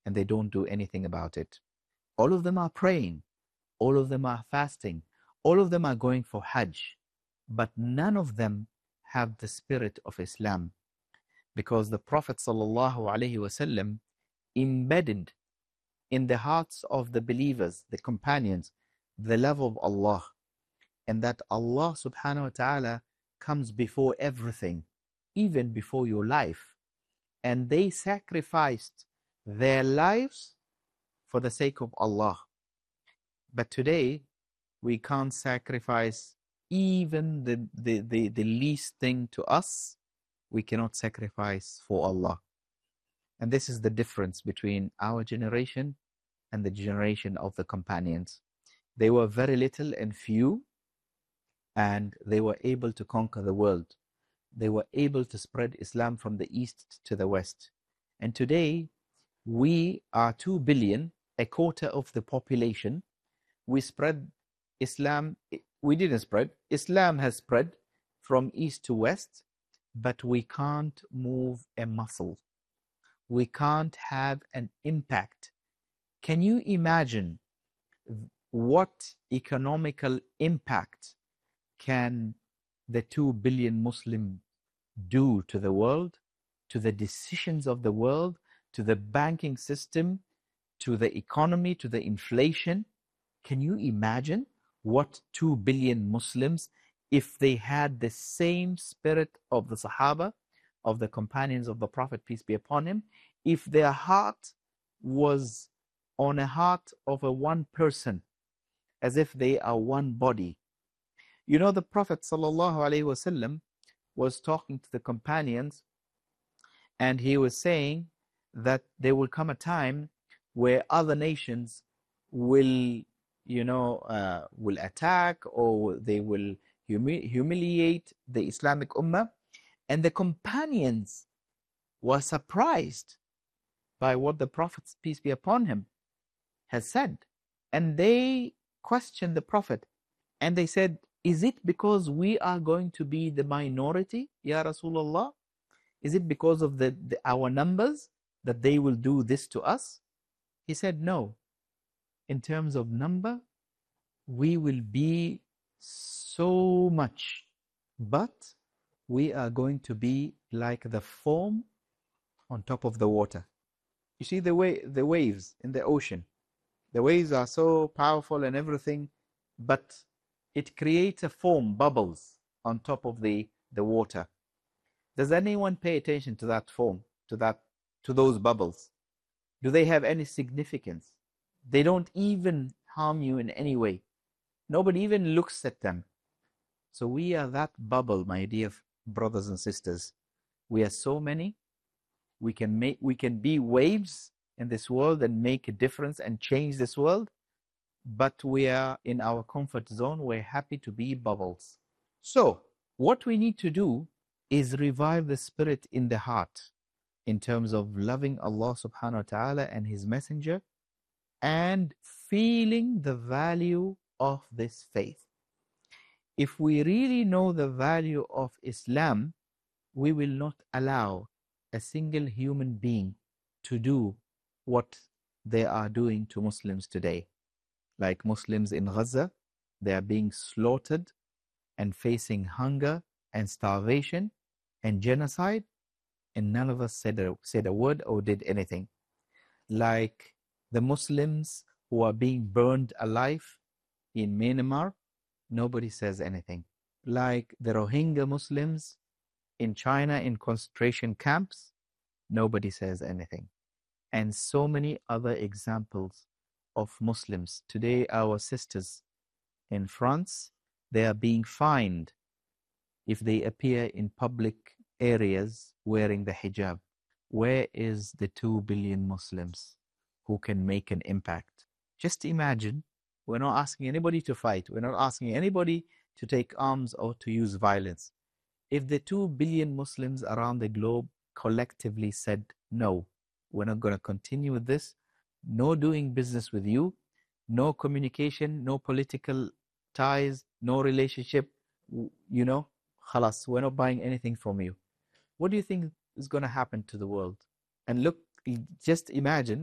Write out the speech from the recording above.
and they don't do anything about it. All of them are praying, all of them are fasting, all of them are going for Hajj, but none of them have the spirit of Islam, because the Prophet ﷺ embedded in the hearts of the believers, the companions, the love of Allah, and that Allah subhanahu wa ta'ala comes before everything, even before your life. And they sacrificed their lives for the sake of Allah. But today, we can't sacrifice even the least thing to us. We cannot sacrifice for Allah. And this is the difference between our generation and the generation of the companions. They were very little and few, and they were able to conquer the world. They were able to spread Islam from the east to the west. And today, we are 2 billion, a quarter of the population. We spread Islam. We didn't spread. Islam has spread from east to west, but we can't move a muscle. We can't have an impact. Can you imagine what economical impact can the 2 billion Muslim do to the world, to the decisions of the world, to the banking system, to the economy, to the inflation? Can you imagine what 2 billion Muslims, if they had the same spirit of the Sahaba, of the companions of the Prophet, peace be upon him, if their heart was on a heart of a one person, as if they are one body. You know, the Prophet ﷺ was talking to the companions, and he was saying that there will come a time where other nations will, will attack, or they will humiliate the Islamic Ummah. And the companions were surprised by what the Prophet, peace be upon him, has said. And they questioned the Prophet, and they said, is it because we are going to be the minority, Ya Rasulullah? Is it because of our numbers that they will do this to us? He said, no. In terms of number, we will be so much, but we are going to be like the foam on top of the water. You see the waves in the ocean. The waves are so powerful and everything, but it creates a foam, bubbles on top of the water. Does anyone pay attention to that foam, to those bubbles? Do they have any significance? They don't even harm you in any way. Nobody even looks at them. So we are that bubble, my dear brothers and sisters. We are so many. We can be waves in this world and make a difference and change this world. But we are in our comfort zone. We're happy to be bubbles. So what we need to do is revive the spirit in the heart in terms of loving Allah subhanahu wa ta'ala and His Messenger, and feeling the value of this faith. If we really know the value of Islam, we will not allow a single human being to do what they are doing to Muslims today. Like Muslims in Gaza, they are being slaughtered and facing hunger and starvation and genocide, and none of us said a word or did anything. Like the Muslims who are being burned alive in Myanmar, nobody says anything. Like the Rohingya Muslims in China in concentration camps, nobody says anything. And so many other examples of Muslims. Today, our sisters in France, they are being fined if they appear in public areas wearing the hijab. Where is the 2 billion Muslims who can make an impact? Just imagine, we're not asking anybody to fight. We're not asking anybody to take arms or to use violence. If the 2 billion Muslims around the globe collectively said, no, we're not going to continue with this, no doing business with you, no communication, no political ties, no relationship, khalas, we're not buying anything from you. What do you think is going to happen to the world? And look, just imagine